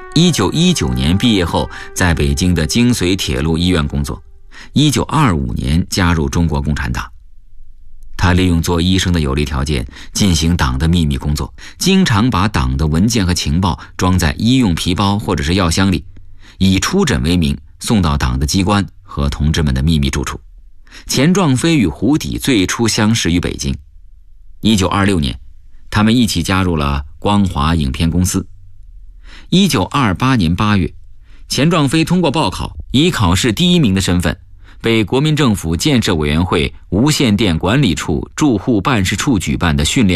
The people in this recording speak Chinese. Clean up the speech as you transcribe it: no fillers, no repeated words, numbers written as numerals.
1919年毕业后，在北京的京绥铁路医院工作。1925年加入中国共产党。他利用做医生的有利条件，进行党的秘密工作，经常把党的文件和情报装在医用皮包或者是药箱里，以出诊为名送到党的机关和同志们的秘密住处。钱壮飞与胡底最初相识于北京。1926年，他们一起加入了光华影片公司。1928年8月，钱壮飞通过报考，以考试第1名的身份，被国民政府建设委员会无线电管理处驻沪办事处举办的训练